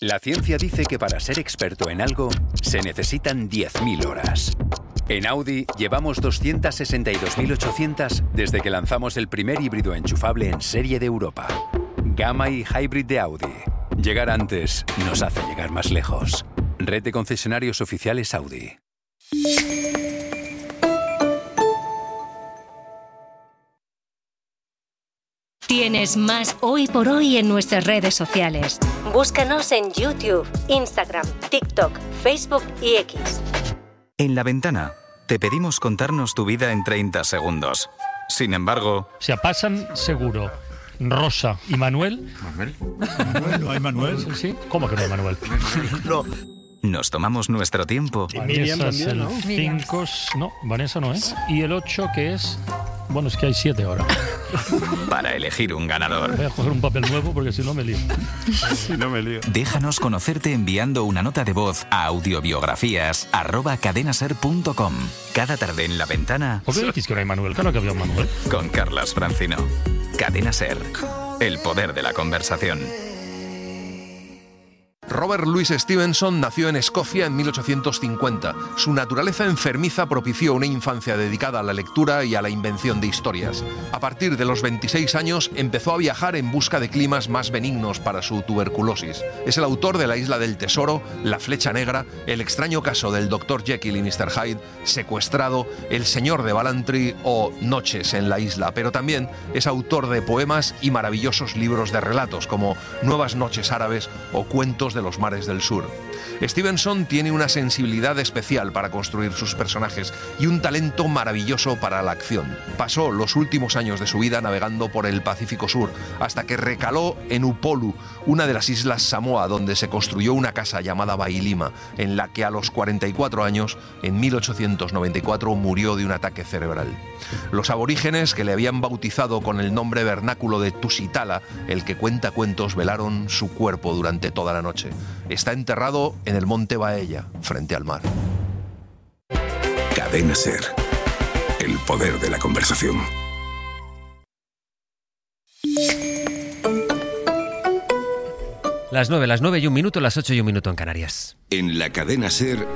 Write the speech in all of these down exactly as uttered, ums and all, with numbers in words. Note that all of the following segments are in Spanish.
La ciencia dice que para ser experto en algo se necesitan diez mil horas. En Audi llevamos doscientas sesenta y dos mil ochocientas desde que lanzamos el primer híbrido enchufable en serie de Europa. Gamma y Hybrid de Audi. Llegar antes nos hace llegar más lejos. Red de concesionarios oficiales Audi. Tienes más Hoy por Hoy en nuestras redes sociales. Búscanos en YouTube, Instagram, TikTok, Facebook y X. En La Ventana te pedimos contarnos tu vida en treinta segundos. Sin embargo... O sea, pasan seguro Rosa y Manuel. ¿Manuel? ¿Manuel? ¿No hay Manuel? Sí, sí. ¿Cómo que no hay Manuel? No. Nos tomamos nuestro tiempo. Y Miriam también, el ¿no? cinco, no, Vanessa no es. Y el ocho, que es... Bueno, es que hay siete ahora. Para elegir un ganador. Voy a coger un papel nuevo porque si no me lío. Si no me lío. Déjanos conocerte enviando una nota de voz a audiobiografías arroba cadenaser punto com. Cada tarde en La Ventana. ¿Por qué decís que no hay Manuel? Claro que había un Manuel. Con Carlas Francino. Cadena Ser. El poder de la conversación. Robert Louis Stevenson nació en Escocia en mil ochocientos cincuenta. Su naturaleza enfermiza propició una infancia dedicada a la lectura y a la invención de historias. A partir de los veintiséis años empezó a viajar en busca de climas más benignos para su tuberculosis. Es el autor de La Isla del Tesoro, La Flecha Negra, El extraño caso del doctor Jekyll y mister Hyde, Secuestrado, El señor de Ballantrae o Noches en la isla, pero también es autor de poemas y maravillosos libros de relatos como Nuevas noches árabes o Cuentos de los mares del sur. Stevenson tiene una sensibilidad especial para construir sus personajes y un talento maravilloso para la acción. Pasó los últimos años de su vida navegando por el Pacífico Sur, hasta que recaló en Upolu, una de las islas Samoa, donde se construyó una casa llamada Bailima, en la que a los cuarenta y cuatro años, en mil ochocientos noventa y cuatro, murió de un ataque cerebral. Los aborígenes, que le habían bautizado con el nombre vernáculo de Tusitala, el que cuenta cuentos, velaron su cuerpo durante toda la noche. Está enterrado en el monte Baella, frente al mar. Cadena Ser. El poder de la conversación. Las nueve, las nueve y un minuto, las ocho y un minuto en Canarias. En la Cadena Ser.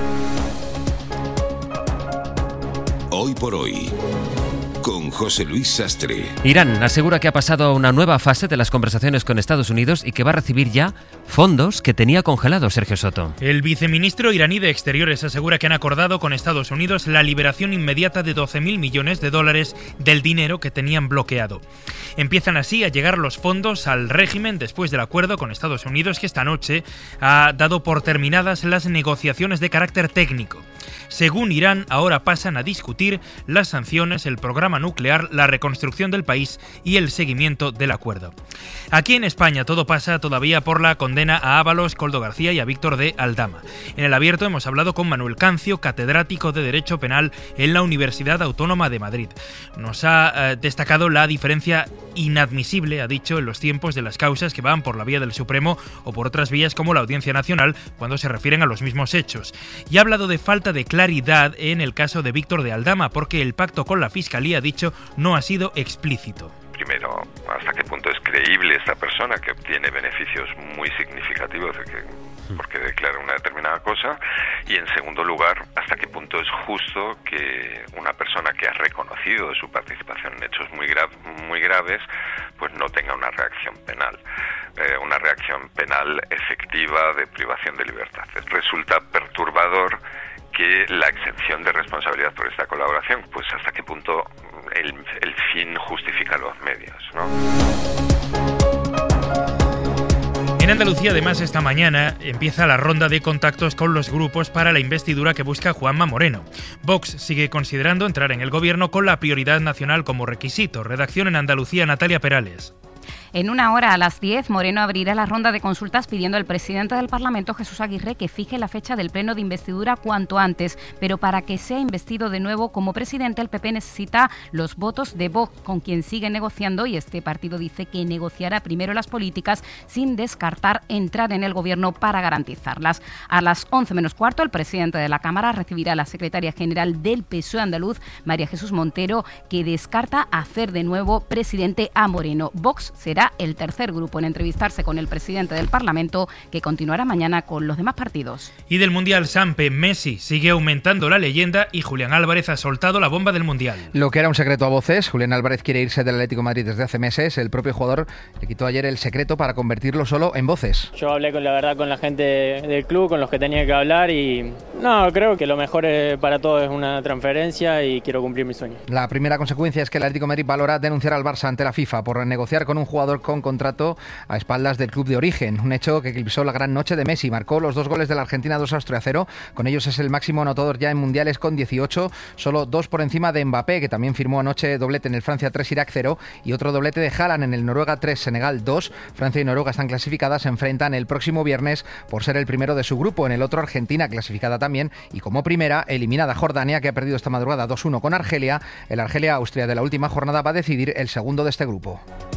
Hoy por hoy. Con José Luis Sastre. Irán asegura que ha pasado a una nueva fase de las conversaciones con Estados Unidos y que va a recibir ya fondos que tenía congelados, Sergio Soto. El viceministro iraní de Exteriores asegura que han acordado con Estados Unidos la liberación inmediata de doce mil millones de dólares del dinero que tenían bloqueado. Empiezan así a llegar los fondos al régimen después del acuerdo con Estados Unidos, que esta noche ha dado por terminadas las negociaciones de carácter técnico. Según Irán, ahora pasan a discutir las sanciones, el programa nuclear, la reconstrucción del país y el seguimiento del acuerdo. Aquí en España todo pasa todavía por la condena a Ábalos, Koldo García y a Víctor de Aldama. En el abierto hemos hablado con Manuel Cancio, catedrático de Derecho Penal en la Universidad Autónoma de Madrid. Nos ha eh, destacado la diferencia inadmisible, ha dicho, en los tiempos de las causas que van por la vía del Supremo o por otras vías como la Audiencia Nacional cuando se refieren a los mismos hechos. Y ha hablado de falta de claridad en el caso de Víctor de Aldama porque el pacto con la Fiscalía, ha dicho, no ha sido explícito. Primero, ¿hasta qué punto es creíble esta persona que obtiene beneficios muy significativos de que, porque declara una determinada cosa? Y en segundo lugar, ¿hasta qué punto es justo que una persona que ha reconocido su participación en hechos muy, gra- muy graves pues no tenga una reacción penal? Eh, una reacción penal efectiva de privación de libertad. Resulta perturbador que la exención de responsabilidad por esta colaboración, pues hasta qué punto el, el fin justifica los medios, ¿no? En Andalucía, además, esta mañana empieza la ronda de contactos con los grupos para la investidura que busca Juanma Moreno. Vox sigue considerando entrar en el gobierno con la prioridad nacional como requisito. Redacción en Andalucía, Natalia Perales. En una hora, a las diez, Moreno abrirá la ronda de consultas pidiendo al presidente del Parlamento, Jesús Aguirre, que fije la fecha del pleno de investidura cuanto antes. Pero para que sea investido de nuevo como presidente, el P P necesita los votos de Vox, con quien sigue negociando, y este partido dice que negociará primero las políticas sin descartar entrar en el gobierno para garantizarlas. A las once menos cuarto, el presidente de la Cámara recibirá a la secretaria general del P S O E andaluz, María Jesús Montero, que descarta hacer de nuevo presidente a Moreno. Vox será será el tercer grupo en entrevistarse con el presidente del Parlamento, que continuará mañana con los demás partidos. Y del Mundial Sampe, Messi sigue aumentando la leyenda y Julián Álvarez ha soltado la bomba del Mundial. Lo que era un secreto a voces, Julián Álvarez quiere irse del Atlético de Madrid desde hace meses. El propio jugador le quitó ayer el secreto para convertirlo solo en voces. Yo hablé con la verdad con la gente del club, con los que tenía que hablar y no, creo que lo mejor para todos es una transferencia y quiero cumplir mi sueño. La primera consecuencia es que el Atlético de Madrid valora denunciar al Barça ante la FIFA por negociar con un jugador con contrato a espaldas del club de origen, un hecho que eclipsó la gran noche de Messi. Marcó los dos goles de la Argentina, dos a Austria cero, con ellos es el máximo anotador ya en mundiales con dieciocho, solo dos por encima de Mbappé, que también firmó anoche doblete en el Francia tres, Irak cero, y otro doblete de Haaland en el Noruega tres, Senegal dos. Francia y Noruega están clasificadas, se enfrentan el próximo viernes por ser el primero de su grupo. En el otro, Argentina clasificada también y como primera eliminada Jordania, que ha perdido esta madrugada dos uno con Argelia. El Argelia-Austria de la última jornada va a decidir el segundo de este grupo.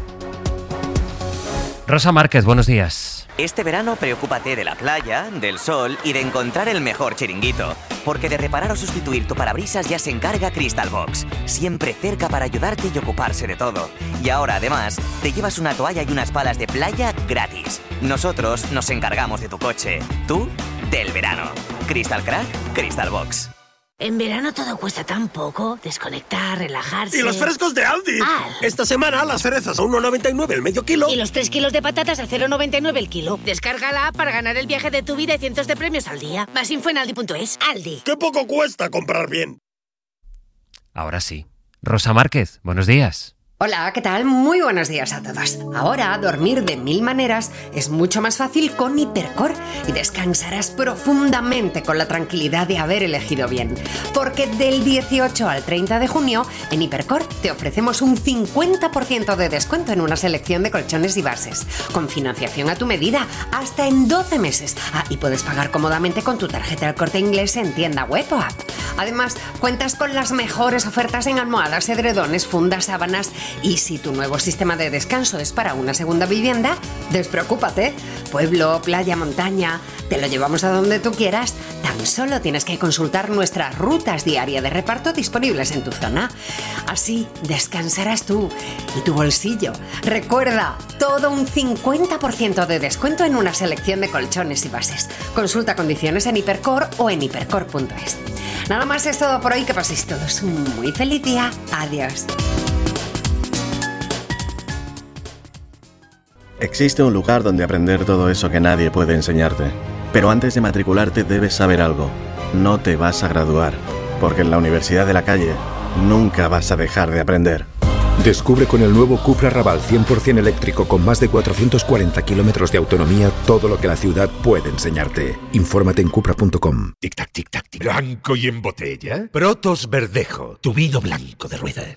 Rosa Márquez, buenos días. Este verano preocúpate de la playa, del sol y de encontrar el mejor chiringuito. Porque de reparar o sustituir tu parabrisas ya se encarga Crystal Box. Siempre cerca para ayudarte y ocuparse de todo. Y ahora además te llevas una toalla y unas palas de playa gratis. Nosotros nos encargamos de tu coche. Tú, del verano. Crystal Crack, Crystal Box. En verano todo cuesta tan poco. Desconectar, relajarse... ¡Y los frescos de Aldi! Ah. Esta semana las cerezas a uno noventa y nueve el medio kilo. Y los tres kilos de patatas a cero noventa y nueve el kilo. Descarga la app para ganar el viaje de tu vida y cientos de premios al día. Más info en aldi punto es. Aldi. ¡Qué poco cuesta comprar bien! Ahora sí. Rosa Márquez, buenos días. Hola, ¿qué tal? Muy buenos días a todos. Ahora, dormir de mil maneras es mucho más fácil con Hipercor y descansarás profundamente con la tranquilidad de haber elegido bien. Porque del dieciocho al treinta de junio, en Hipercor te ofrecemos un cincuenta por ciento de descuento en una selección de colchones y bases, con financiación a tu medida, hasta en doce meses. Ah, y puedes pagar cómodamente con tu tarjeta El Corte Inglés en tienda web o app. Además, cuentas con las mejores ofertas en almohadas, edredones, fundas, sábanas. Y si tu nuevo sistema de descanso es para una segunda vivienda, despreocúpate. Pueblo, playa, montaña, te lo llevamos a donde tú quieras. Tan solo tienes que consultar nuestras rutas diarias de reparto disponibles en tu zona. Así descansarás tú y tu bolsillo. Recuerda, todo un cincuenta por ciento de descuento en una selección de colchones y bases. Consulta condiciones en Hipercor o en hipercor punto es. Nada más es todo por hoy. Que paséis todos un muy feliz día. Adiós. Existe un lugar donde aprender todo eso que nadie puede enseñarte. Pero antes de matricularte debes saber algo. No te vas a graduar, porque en la Universidad de la Calle nunca vas a dejar de aprender. Descubre con el nuevo Cupra Raval cien por ciento eléctrico con más de cuatrocientos cuarenta kilómetros de autonomía todo lo que la ciudad puede enseñarte. Infórmate en cupra punto com. Tic-tac, tic-tac, tic. ¿Blanco y en botella? Protos Verdejo, tu vino blanco de rueda.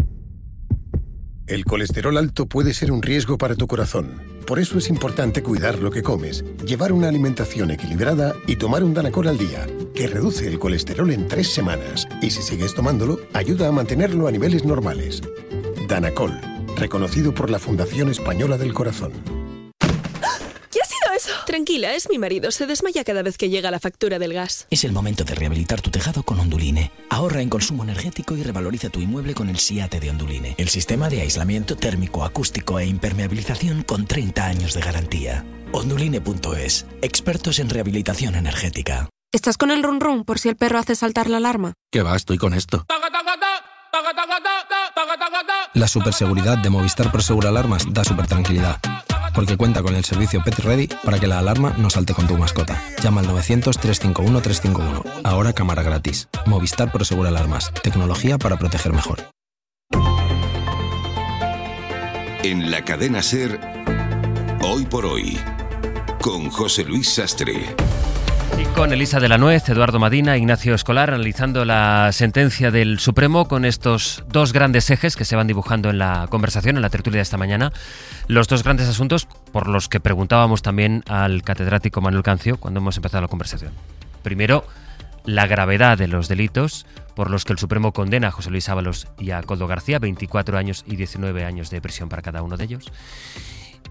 El colesterol alto puede ser un riesgo para tu corazón. Por eso es importante cuidar lo que comes, llevar una alimentación equilibrada y tomar un Danacol al día, que reduce el colesterol en tres semanas. Y si sigues tomándolo, ayuda a mantenerlo a niveles normales. Danacol, reconocido por la Fundación Española del Corazón. ¿Qué ha sido eso? Tranquila, es mi marido. Se desmaya cada vez que llega la factura del gas. Es el momento de rehabilitar tu tejado con Onduline. Ahorra en consumo energético y revaloriza tu inmueble con el SIATE de Onduline. El sistema de aislamiento térmico, acústico e impermeabilización con treinta años de garantía. Onduline punto es. Expertos en rehabilitación energética. ¿Estás con el run run por si el perro hace saltar la alarma? ¿Qué va? Estoy con esto. La superseguridad de Movistar Prosegur Alarmas da super tranquilidad, porque cuenta con el servicio Pet Ready para que la alarma no salte con tu mascota. Llama al novecientos, trescientos cincuenta y uno, trescientos cincuenta y uno. Ahora cámara gratis. Movistar Prosegur Alarmas. Tecnología para proteger mejor. En la cadena SER, Hoy por Hoy, con José Luis Sastre. Y con Elisa de la Nuez, Eduardo Madina, Ignacio Escolar, analizando la sentencia del Supremo con estos dos grandes ejes que se van dibujando en la conversación, en la tertulia de esta mañana. Los dos grandes asuntos por los que preguntábamos también al catedrático Manuel Cancio cuando hemos empezado la conversación. Primero, la gravedad de los delitos por los que el Supremo condena a José Luis Ábalos y a Koldo García, veinticuatro años y diecinueve años de prisión para cada uno de ellos.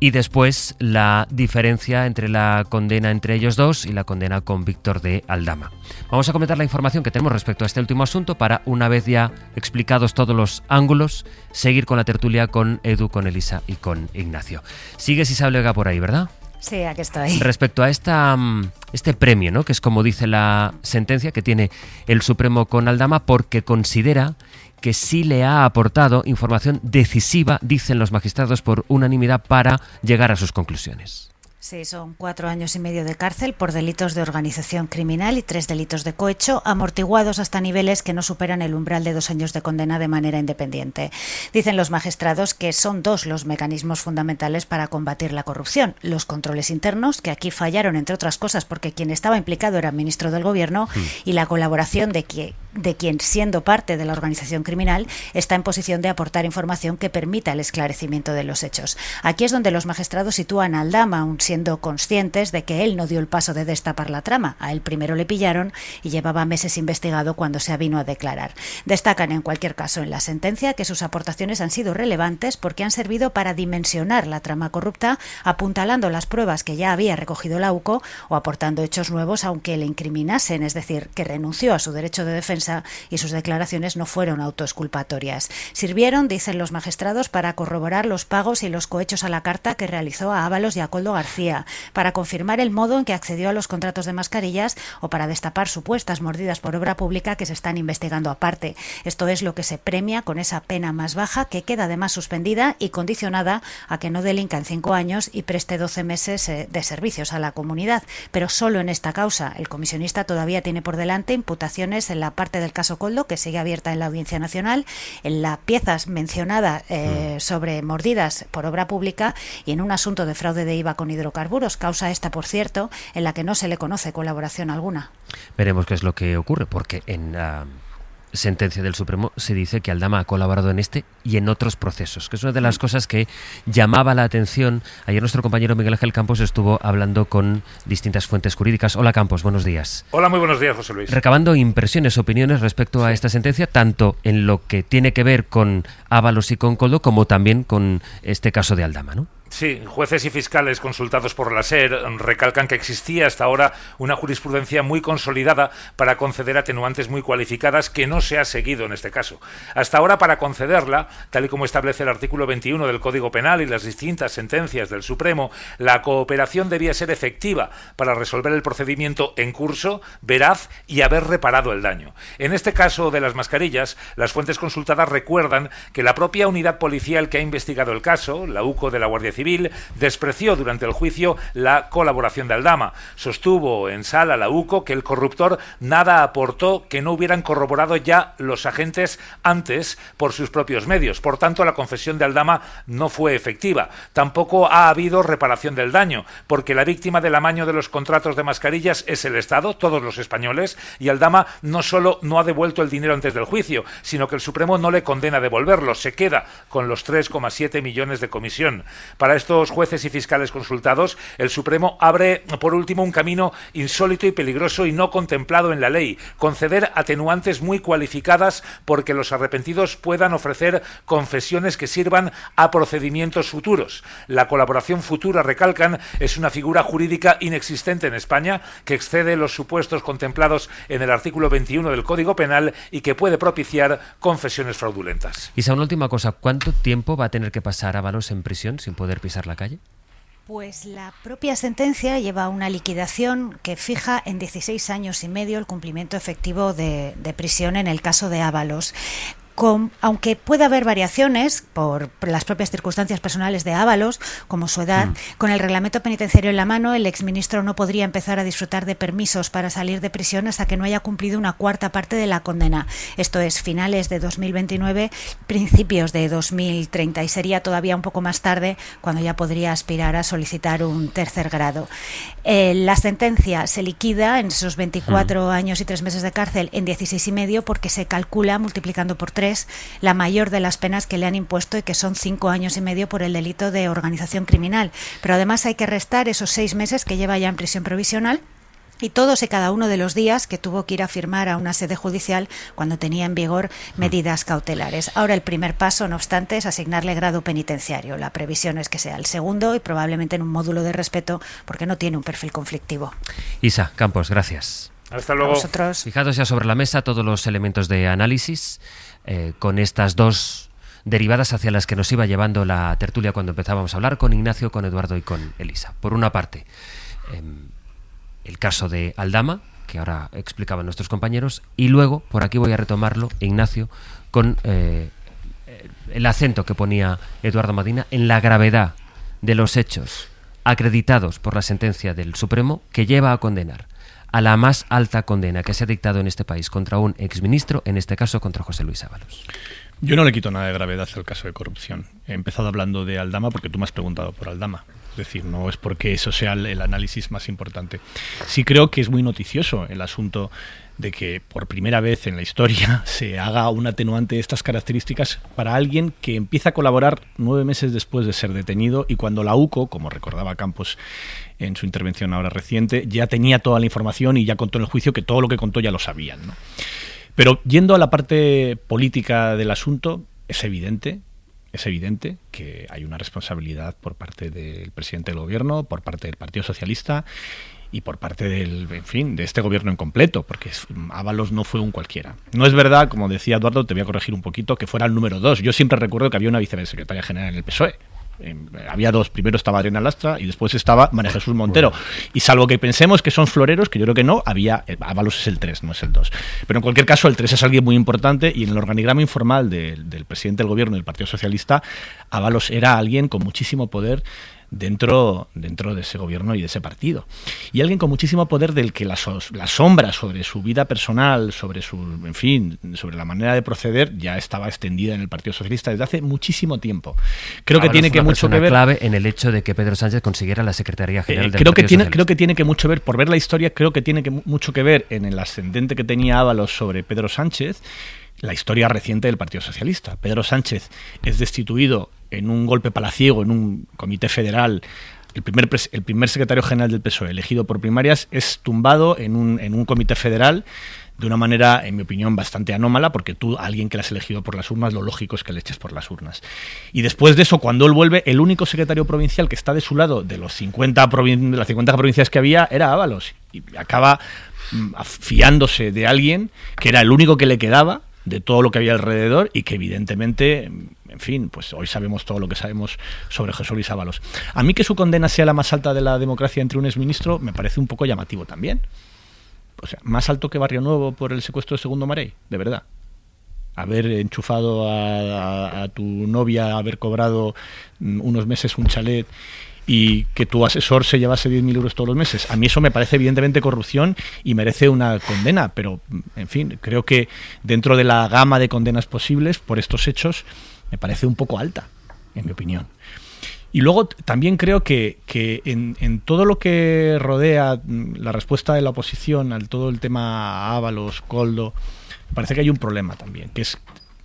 y después la diferencia entre la condena entre ellos dos y la condena con Víctor de Aldama. Vamos a comentar la información que tenemos respecto a este último asunto para, una vez ya explicados todos los ángulos, seguir con la tertulia con Edu, con Elisa y con Ignacio. Sigues, Isabel Vega, por ahí, ¿verdad? Sí, aquí estoy. Respecto a esta, este premio, ¿no?, que es como dice la sentencia que tiene el Supremo con Aldama, porque considera que sí le ha aportado información decisiva, dicen los magistrados por unanimidad, para llegar a sus conclusiones. Sí, son cuatro años y medio de cárcel por delitos de organización criminal y tres delitos de cohecho, amortiguados hasta niveles que no superan el umbral de dos años de condena de manera independiente. Dicen los magistrados que son dos los mecanismos fundamentales para combatir la corrupción: los controles internos, que aquí fallaron, entre otras cosas, porque quien estaba implicado era el ministro del Gobierno, sí. y la colaboración de, que, de quien, siendo parte de la organización criminal, está en posición de aportar información que permita el esclarecimiento de los hechos. Aquí es donde los magistrados sitúan a Aldama, aun siendo conscientes de que él no dio el paso de destapar la trama. A él primero le pillaron y llevaba meses investigado cuando se avino a declarar. Destacan en cualquier caso en la sentencia que sus aportaciones han sido relevantes porque han servido para dimensionar la trama corrupta, apuntalando las pruebas que ya había recogido la U C O o aportando hechos nuevos aunque le incriminasen, es decir, que renunció a su derecho de defensa y sus declaraciones no fueron autoexculpatorias. Sirvieron, dicen los magistrados, para corroborar los pagos y los cohechos a la carta que realizó a Ábalos y a Koldo García, para confirmar el modo en que accedió a los contratos de mascarillas o para destapar supuestas mordidas por obra pública que se están investigando aparte. Esto es lo que se premia con esa pena más baja, que queda además suspendida y condicionada a que no delinca en cinco años y preste doce meses de servicios a la comunidad. Pero solo en esta causa. El comisionista todavía tiene por delante imputaciones en la parte del caso Koldo, que sigue abierta en la Audiencia Nacional, en la pieza mencionada eh, sobre mordidas por obra pública y en un asunto de fraude de I V A con hidrocarburos. Causa esta, por cierto, en la que no se le conoce colaboración alguna. Veremos qué es lo que ocurre, porque en la sentencia del Supremo se dice que Aldama ha colaborado en este y en otros procesos, que es una de las cosas que llamaba la atención. Ayer nuestro compañero Miguel Ángel Campos estuvo hablando con distintas fuentes jurídicas. Hola, Campos, buenos días. Hola, muy buenos días, José Luis. Recabando impresiones, opiniones respecto a esta sentencia, tanto en lo que tiene que ver con Ábalos y con Koldo, como también con este caso de Aldama, ¿no? Sí, jueces y fiscales consultados por la SER recalcan que existía hasta ahora una jurisprudencia muy consolidada para conceder atenuantes muy cualificadas que no se ha seguido en este caso. Hasta ahora, para concederla, tal y como establece el artículo veintiuno del Código Penal y las distintas sentencias del Supremo, la cooperación debía ser efectiva para resolver el procedimiento en curso, veraz y haber reparado el daño. En este caso de las mascarillas, las fuentes consultadas recuerdan que la propia unidad policial que ha investigado el caso, la U C O de la Guardia Civil, Civil, despreció durante el juicio la colaboración de Aldama. Sostuvo en sala la U C O que el corruptor nada aportó que no hubieran corroborado ya los agentes antes por sus propios medios. Por tanto, la confesión de Aldama no fue efectiva. Tampoco ha habido reparación del daño, porque la víctima del amaño de los contratos de mascarillas es el Estado, todos los españoles, y Aldama no solo no ha devuelto el dinero antes del juicio, sino que el Supremo no le condena a devolverlo, se queda con los tres coma siete millones de comisión. Para estos jueces y fiscales consultados, el Supremo abre, por último, un camino insólito y peligroso y no contemplado en la ley: conceder atenuantes muy cualificadas porque los arrepentidos puedan ofrecer confesiones que sirvan a procedimientos futuros. La colaboración futura, recalcan, es una figura jurídica inexistente en España, que excede los supuestos contemplados en el artículo veintiuno del Código Penal y que puede propiciar confesiones fraudulentas. Isa, una última cosa: ¿cuánto tiempo va a tener que pasar Ábalos en prisión sin poder pisar la calle? Pues la propia sentencia lleva una liquidación que fija en dieciséis años y medio el cumplimiento efectivo de, de prisión en el caso de Ábalos. Con, aunque pueda haber variaciones por, por las propias circunstancias personales de Ábalos, como su edad, mm. con el reglamento penitenciario en la mano, el exministro no podría empezar a disfrutar de permisos para salir de prisión hasta que no haya cumplido una cuarta parte de la condena. Esto es finales de dos mil veintinueve, principios de dos mil treinta, y sería todavía un poco más tarde cuando ya podría aspirar a solicitar un tercer grado. Eh, la sentencia se liquida en esos veinticuatro mm. años y tres meses de cárcel en dieciséis y medio, porque se calcula, multiplicando por tres, la mayor de las penas que le han impuesto, y que son cinco años y medio por el delito de organización criminal. Pero además hay que restar esos seis meses que lleva ya en prisión provisional y todos y cada uno de los días que tuvo que ir a firmar a una sede judicial cuando tenía en vigor medidas cautelares. Ahora el primer paso, no obstante, es asignarle grado penitenciario. La previsión es que sea el segundo y probablemente en un módulo de respeto porque no tiene un perfil conflictivo. Isa Campos, gracias. Hasta luego. A vosotros. Fijados ya sobre la mesa todos los elementos de análisis eh, con estas dos derivadas hacia las que nos iba llevando la tertulia cuando empezábamos a hablar con Ignacio, con Eduardo y con Elisa. Por una parte, eh, el caso de Aldama, que ahora explicaban nuestros compañeros, y luego, por aquí voy a retomarlo, Ignacio, con eh, el acento que ponía Eduardo Madina en la gravedad de los hechos acreditados por la sentencia del Supremo que lleva a condenar a la más alta condena que se ha dictado en este país contra un exministro, en este caso contra José Luis Ábalos. Yo no le quito nada de gravedad al caso de corrupción. He empezado hablando de Aldama porque tú me has preguntado por Aldama. Es decir, no es porque eso sea el, el análisis más importante. Sí creo que es muy noticioso el asunto de que por primera vez en la historia se haga un atenuante de estas características para alguien que empieza a colaborar nueve meses después de ser detenido y cuando la U C O, como recordaba Campos en su intervención ahora reciente, ya tenía toda la información y ya contó en el juicio que todo lo que contó ya lo sabían, ¿no? Pero yendo a la parte política del asunto, es evidente, es evidente que hay una responsabilidad por parte del presidente del gobierno, por parte del Partido Socialista y por parte del, en fin, de este gobierno en completo, porque Ábalos no fue un cualquiera. No es verdad, como decía Eduardo, te voy a corregir un poquito, que fuera el número dos. Yo siempre recuerdo que había una vicesecretaria general en el P S O E. Eh, había dos, primero estaba Adriana Lastra y después estaba María Jesús Montero. Y salvo que pensemos que son floreros, que yo creo que no, había, eh, Ábalos es el tres, no es el dos. Pero en cualquier caso, el tres es alguien muy importante y en el organigrama informal de, del presidente del gobierno del Partido Socialista, Ábalos era alguien con muchísimo poder dentro, dentro de ese gobierno y de ese partido. Y alguien con muchísimo poder del que la, sos, la sombra sobre su vida personal, sobre su, en fin, sobre la manera de proceder, ya estaba extendida en el Partido Socialista desde hace muchísimo tiempo. Creo Ábalos que tiene que mucho que ver clave en el hecho de que Pedro Sánchez consiguiera la Secretaría General eh, del creo Partido que tiene, Socialista. Creo que tiene que mucho ver, por ver la historia, creo que tiene que mucho que ver en el ascendente que tenía Ábalos sobre Pedro Sánchez, la historia reciente del Partido Socialista. Pedro Sánchez es destituido en un golpe palaciego, en un comité federal. El primer, el primer secretario general del P S O E, elegido por primarias, es tumbado en un, en un comité federal de una manera, en mi opinión, bastante anómala, porque tú, a alguien que le has elegido por las urnas, lo lógico es que le eches por las urnas. Y después de eso, cuando él vuelve, el único secretario provincial que está de su lado, de los cincuenta, provin- de las cincuenta provincias que había, era Ábalos. Y acaba mm, fiándose de alguien que era el único que le quedaba de todo lo que había alrededor y que evidentemente, en fin, pues hoy sabemos todo lo que sabemos sobre José Luis Ábalos. A mí que su condena sea la más alta de la democracia entre un exministro me parece un poco llamativo también. O sea, más alto que Barrio Nuevo por el secuestro de Segundo Marey, de verdad. Haber enchufado a, a, a tu novia, haber cobrado unos meses un chalet y que tu asesor se llevase diez mil euros todos los meses. A mí eso me parece evidentemente corrupción y merece una condena, pero, en fin, creo que dentro de la gama de condenas posibles por estos hechos me parece un poco alta, en mi opinión. Y luego también creo que, que en, en todo lo que rodea la respuesta de la oposición al todo el tema Ábalos, Koldo, me parece que hay un problema también, que es...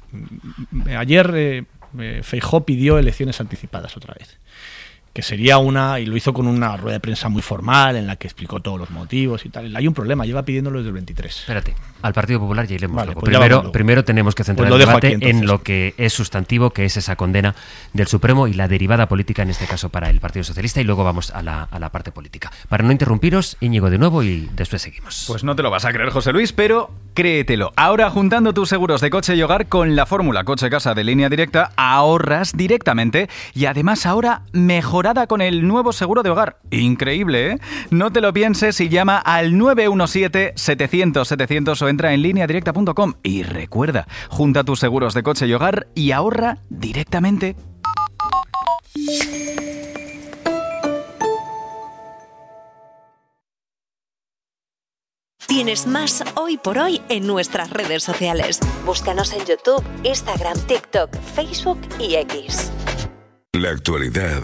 Ayer eh, Feijóo pidió elecciones anticipadas otra vez, que sería una, y lo hizo con una rueda de prensa muy formal en la que explicó todos los motivos y tal. Hay un problema, lleva pidiéndolo desde el veintitrés. Espérate, al Partido Popular ya iremos vale, luego. Pues primero, primero tenemos que centrar pues el debate aquí, en lo que es sustantivo, que es esa condena del Supremo y la derivada política, en este caso para el Partido Socialista, y luego vamos a la, a la parte política. Para no interrumpiros, Íñigo de nuevo y después seguimos. Pues no te lo vas a creer, José Luis, pero créetelo. Ahora, juntando tus seguros de coche y hogar con la fórmula coche-casa de Línea Directa, ahorras directamente y además ahora mejorada con el nuevo seguro de hogar. Increíble, ¿eh? No te lo pienses y llama al nueve uno siete, setecientos, setecientos o entra en línea directa punto com. Y recuerda, junta tus seguros de coche y hogar y ahorra directamente. Tienes más Hoy por Hoy en nuestras redes sociales. Búscanos en YouTube, Instagram, TikTok, Facebook y X. La actualidad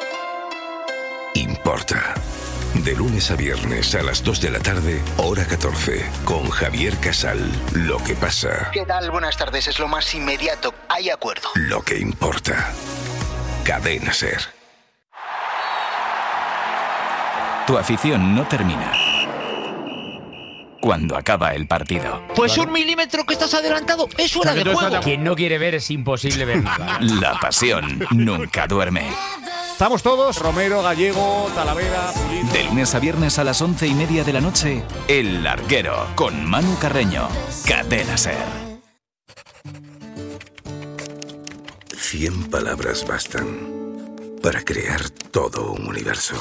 importa. De lunes a viernes a las dos de la tarde, hora catorce, con Javier Casal. Lo que pasa. ¿Qué tal? Buenas tardes. Es lo más inmediato. Hay acuerdo. Lo que importa. Cadena SER. Tu afición no termina cuando acaba el partido. Pues un milímetro que estás adelantado es fuera de juego. Quien no quiere ver es imposible ver nada. La pasión nunca duerme. Estamos todos, Romero, Gallego, Talavera, Pulido. De lunes a viernes a las once y media de la noche, El Larguero, con Manu Carreño. Cadena SER. Cien palabras bastan para crear todo un universo.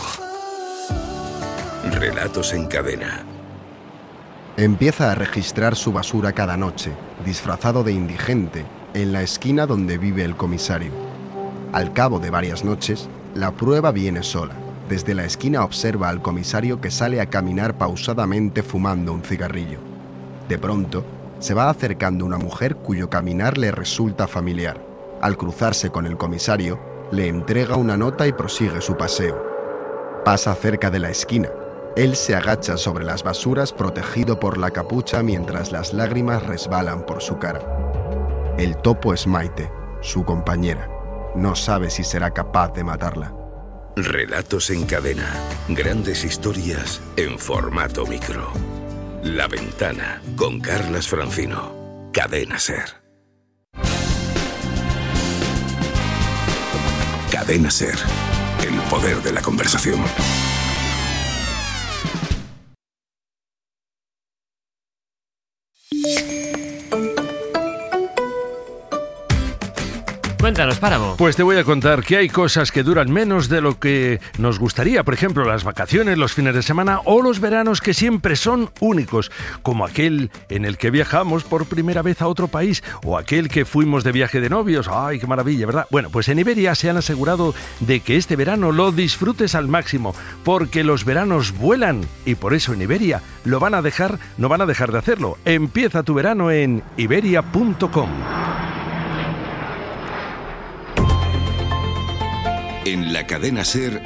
Relatos en cadena. Empieza a registrar su basura cada noche, disfrazado de indigente, en la esquina donde vive el comisario. Al cabo de varias noches, la prueba viene sola. Desde la esquina observa al comisario que sale a caminar pausadamente fumando un cigarrillo. De pronto, se va acercando una mujer cuyo caminar le resulta familiar. Al cruzarse con el comisario, le entrega una nota y prosigue su paseo. Pasa cerca de la esquina. Él se agacha sobre las basuras protegido por la capucha mientras las lágrimas resbalan por su cara. El topo es Maite, su compañera. No sabe si será capaz de matarla. Relatos en cadena. Grandes historias en formato micro. La Ventana, con Carlas Francino. Cadena SER. Cadena SER. El poder de la conversación. Cuéntanos, Páramo. Pues te voy a contar que hay cosas que duran menos de lo que nos gustaría. Por ejemplo, las vacaciones, los fines de semana o los veranos, que siempre son únicos, como aquel en el que viajamos por primera vez a otro país o aquel que fuimos de viaje de novios. ¡Ay, qué maravilla!, ¿verdad? Bueno, pues en Iberia se han asegurado de que este verano lo disfrutes al máximo, porque los veranos vuelan y por eso en Iberia lo van a dejar, no van a dejar de hacerlo. Empieza tu verano en iberia punto com. En la cadena SER,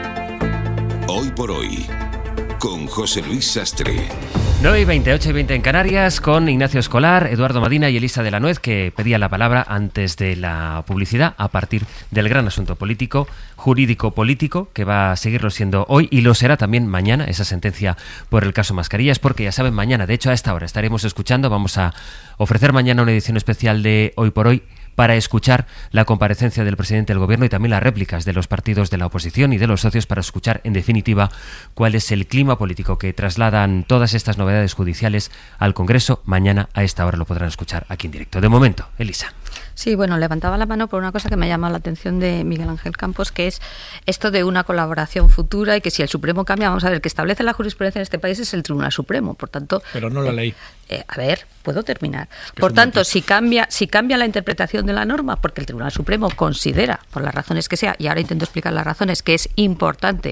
Hoy por Hoy, con José Luis Sastre. nueve y veinte, ocho y veinte en Canarias, con Ignacio Escolar, Eduardo Madina y Elisa de la Nuez, que pedían la palabra antes de la publicidad a partir del gran asunto político, jurídico-político, que va a seguirlo siendo hoy y lo será también mañana, esa sentencia por el caso Mascarillas, porque ya saben, mañana, de hecho a esta hora estaremos escuchando, vamos a ofrecer mañana una edición especial de Hoy por Hoy, para escuchar la comparecencia del presidente del Gobierno y también las réplicas de los partidos de la oposición y de los socios, para escuchar, en definitiva, cuál es el clima político que trasladan todas estas novedades judiciales al Congreso. Mañana a esta hora lo podrán escuchar aquí en directo. De momento, Elisa. Sí, bueno, levantaba la mano por una cosa que me llama la atención de Miguel Ángel Campos, que es esto de una colaboración futura y que si el Supremo cambia, vamos a ver, el que establece la jurisprudencia en este país es el Tribunal Supremo, por tanto... Pero no la ley. Eh, a ver, puedo terminar. Por tanto, si cambia, si cambia la interpretación de la norma, porque el Tribunal Supremo considera, por las razones que sea, y ahora intento explicar las razones, que es importante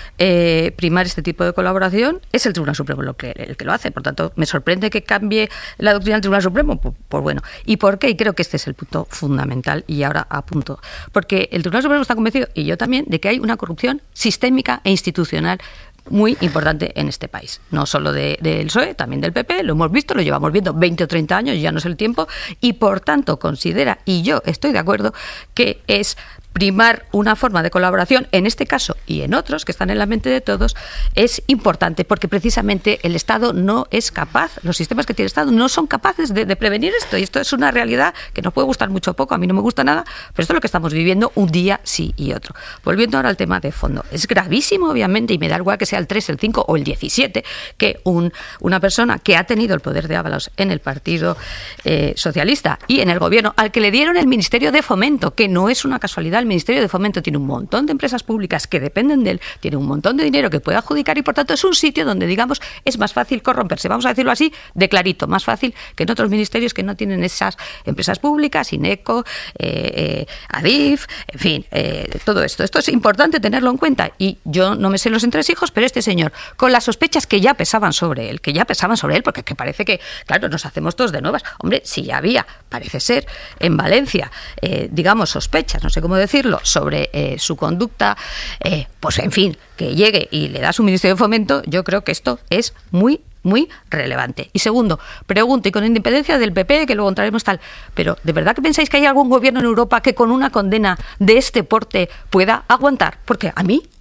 eh, primar este tipo de colaboración, es el Tribunal Supremo lo que, el que lo hace. Por tanto, me sorprende que cambie la doctrina del Tribunal Supremo. Pues, pues bueno. ¿Y por qué? Y creo que este es el punto fundamental, y ahora apunto. Porque el Tribunal Supremo está convencido, y yo también, de que hay una corrupción sistémica e institucional muy importante en este país, no solo de, del P S O E, también del P P, lo hemos visto, lo llevamos viendo veinte o treinta años, ya no es el tiempo, y por tanto considera, y yo estoy de acuerdo, que es primar una forma de colaboración, en este caso y en otros que están en la mente de todos, es importante, porque precisamente el Estado no es capaz, los sistemas que tiene el Estado no son capaces de, de prevenir esto, y esto es una realidad que nos puede gustar mucho o poco, a mí no me gusta nada, pero esto es lo que estamos viviendo un día sí y otro. Volviendo ahora al tema de fondo, es gravísimo obviamente, y me da igual que sea el tres, el cinco o el diecisiete, que un, una persona que ha tenido el poder de Ábalos en el Partido eh, Socialista y en el Gobierno, al que le dieron el Ministerio de Fomento, que no es una casualidad, el Ministerio de Fomento tiene un montón de empresas públicas que dependen de él, tiene un montón de dinero que puede adjudicar y por tanto es un sitio donde, digamos, es más fácil corromperse, vamos a decirlo así, de clarito, más fácil que en otros ministerios que no tienen esas empresas públicas, INECO, eh, eh, ADIF, en fin, eh, todo esto. Esto es importante tenerlo en cuenta, y yo no me sé los entresijos, pero este señor, con las sospechas que ya pesaban sobre él, que ya pesaban sobre él, porque que parece que, claro, nos hacemos todos de nuevas. Hombre, si ya había, parece ser, en Valencia, eh, digamos, sospechas, no sé cómo decirlo, sobre eh, su conducta, eh, pues en fin, que llegue y le da su Ministerio de Fomento, yo creo que esto es muy muy relevante. Y segundo, pregunto, y con independencia del P P, que luego entraremos tal, pero ¿de verdad que pensáis que hay algún gobierno en Europa que con una condena de este porte pueda aguantar? Porque a mí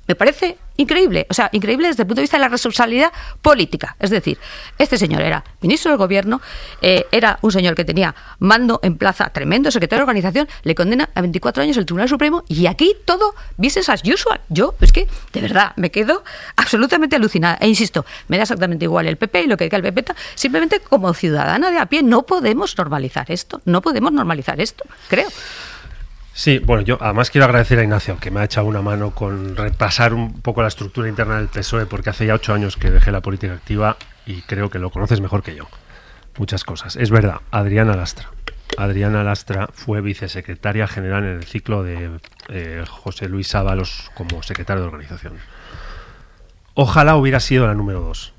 Me parece increíble, o sea, increíble desde el punto de vista de la responsabilidad política. Es decir, este señor era ministro del gobierno, eh, era un señor que tenía mando en plaza, tremendo secretario de organización, le condena a veinticuatro años el Tribunal Supremo y aquí todo business as usual. Yo, es que, de verdad, me quedo absolutamente alucinada. E insisto, me da exactamente igual el P P y lo que diga el P P, simplemente como ciudadana de a pie no podemos normalizar esto, no podemos normalizar esto, creo. Sí, bueno, yo además quiero agradecer a Ignacio, que me ha echado una mano con repasar un poco la estructura interna del P S O E, porque hace ya ocho años que dejé la política activa y creo que lo conoces mejor que yo. Muchas cosas. Es verdad, Adriana Lastra. Adriana Lastra fue vicesecretaria general en el ciclo de eh, José Luis Ábalos como secretario de organización. Ojalá hubiera sido la número dos.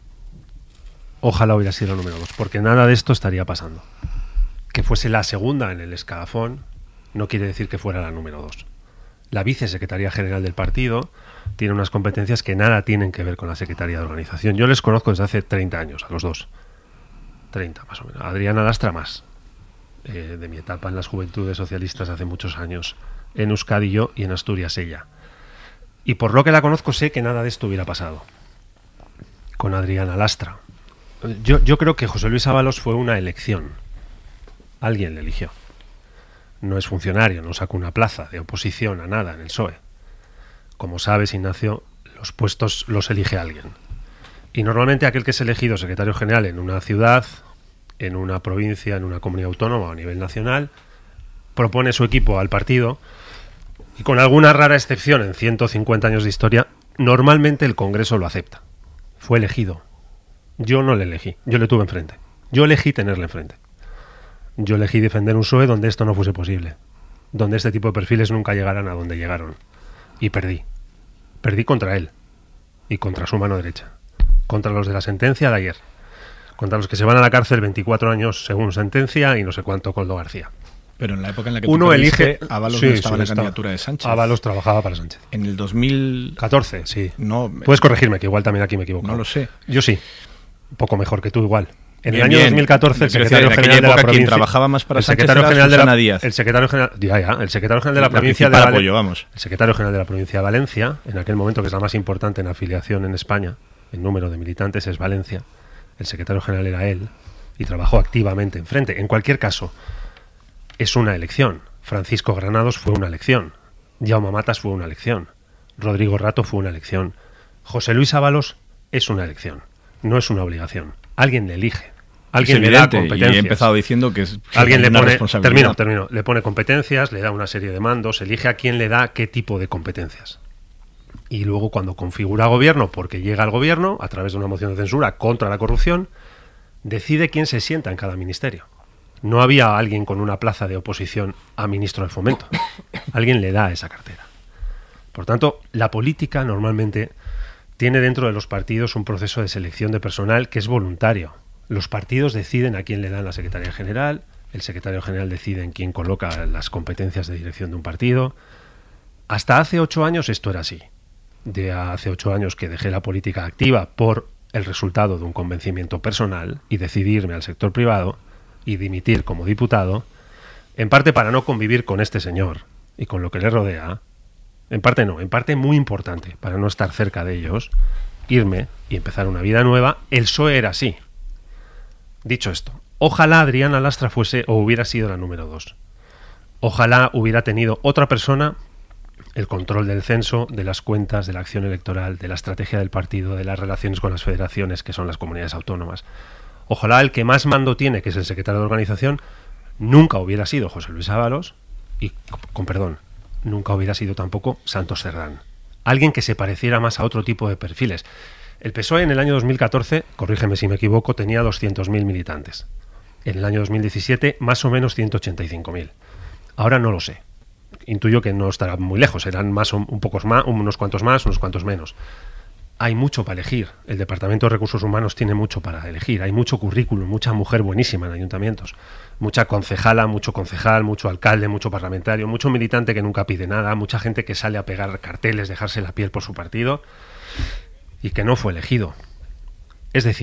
Ojalá hubiera sido la número dos, porque nada de esto estaría pasando. Que fuese la segunda en el escalafón no quiere decir que fuera la número dos. La vicesecretaría general del partido tiene unas competencias que nada tienen que ver con la secretaría de organización. Yo les conozco desde hace treinta años, a los dos. treinta más o menos. Adriana Lastra más. Eh, de mi etapa en las Juventudes Socialistas hace muchos años. En Euskadi yo y en Asturias ella. Y por lo que la conozco sé que nada de esto hubiera pasado con Adriana Lastra. Yo, yo creo que José Luis Ábalos fue una elección. Alguien le eligió. No es funcionario, no saca una plaza de oposición a nada en el P S O E. Como sabes, Ignacio, los puestos los elige alguien. Y normalmente aquel que es elegido secretario general en una ciudad, en una provincia, en una comunidad autónoma o a nivel nacional, propone su equipo al partido y con alguna rara excepción en ciento cincuenta años de historia, normalmente el Congreso lo acepta. Fue elegido. Yo no le elegí, yo le tuve enfrente. Yo elegí tenerle enfrente. Yo elegí defender un P S O E donde esto no fuese posible, donde este tipo de perfiles nunca llegaran a donde llegaron. Y perdí. Perdí contra él y contra su mano derecha. Contra los de la sentencia de ayer. Contra los que se van a la cárcel veinticuatro años según sentencia y no sé cuánto Coldo García. Pero en la época en la que uno tú elige, Ábalos sí, no estaba sí, en la estaba. candidatura de Sánchez. Ábalos trabajaba para Sánchez. En el dos mil catorce, sí. No, puedes corregirme, que igual también aquí me equivoco. No lo sé. Yo sí. Un poco mejor que tú igual. En Bien, el año bien. dos mil catorce el Quiero secretario decir, en general de aquella la época quien provincia, trabajaba más para el Sánchez secretario era general de la Susana Díaz. el secretario general ya, ya, el secretario general de la, La provincia de principal Vale- apoyo, vamos. el secretario general de la provincia de Valencia, en aquel momento que es la más importante en afiliación en España, en número de militantes es Valencia. El secretario general era él y trabajó activamente enfrente. En cualquier caso, es una elección. Francisco Granados fue una elección. Jaume Matas fue una elección. Rodrigo Rato fue una elección. José Luis Ábalos es una elección. No es una obligación. Alguien le elige. Alguien Es le da evidente, competencias. y he empezado diciendo que es Alguien le una pone, responsabilidad. termino, termino, le pone competencias, le da una serie de mandos, elige a quién le da qué tipo de competencias. Y luego cuando configura gobierno, porque llega al gobierno, a través de una moción de censura contra la corrupción, decide quién se sienta en cada ministerio. No había alguien con una plaza de oposición a ministro de Fomento. Alguien le da esa cartera. Por tanto, la política normalmente tiene dentro de los partidos un proceso de selección de personal que es voluntario. Los partidos deciden a quién le dan la Secretaría General, el Secretario General decide en quién coloca las competencias de dirección de un partido. Hasta hace ocho años esto era así. De hace ocho años que dejé la política activa por el resultado de un convencimiento personal y decidí irme al sector privado y dimitir como diputado, en parte para no convivir con este señor y con lo que le rodea, en parte no, en parte muy importante, para no estar cerca de ellos, irme y empezar una vida nueva. El P S O E era así. Dicho esto, ojalá Adriana Lastra fuese o hubiera sido la número dos. Ojalá hubiera tenido otra persona el control del censo, de las cuentas, de la acción electoral, de la estrategia del partido, de las relaciones con las federaciones, que son las comunidades autónomas. Ojalá el que más mando tiene, que es el secretario de organización, nunca hubiera sido José Luis Ábalos y, con perdón, nunca hubiera sido tampoco Santos Cerdán. Alguien que se pareciera más a otro tipo de perfiles. El P S O E en el año dos mil catorce, corrígeme si me equivoco, tenía doscientos mil militantes. En el año dos mil diecisiete, más o menos ciento ochenta y cinco mil. Ahora no lo sé. Intuyo que no estará muy lejos, serán más un pocos más, unos cuantos más, unos cuantos menos. Hay mucho para elegir. El Departamento de Recursos Humanos tiene mucho para elegir. Hay mucho currículum, mucha mujer buenísima en ayuntamientos. Mucha concejala, mucho concejal, mucho alcalde, mucho parlamentario, mucho militante que nunca pide nada, mucha gente que sale a pegar carteles, dejarse la piel por su partido y que no fue elegido. Es decir,